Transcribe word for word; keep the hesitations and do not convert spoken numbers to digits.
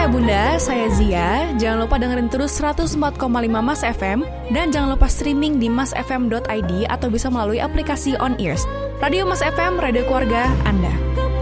Ayah Bunda, saya Zia. Jangan lupa dengerin terus seratus empat koma lima Mas F M dan jangan lupa streaming di mas f m dot i d atau bisa melalui aplikasi On Ears. Radio Mas F M, radio keluarga Anda.